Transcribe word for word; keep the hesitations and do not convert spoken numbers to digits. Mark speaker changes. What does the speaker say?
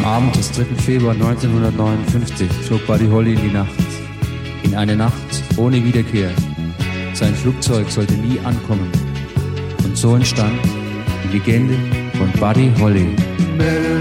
Speaker 1: Am Abend des dritten Februar neunzehnhundertneunundfünfzig flog Buddy Holly in die Nacht. In eine Nacht ohne Wiederkehr. Sein Flugzeug sollte nie ankommen. Und so entstand die Legende von Buddy Holly.
Speaker 2: Better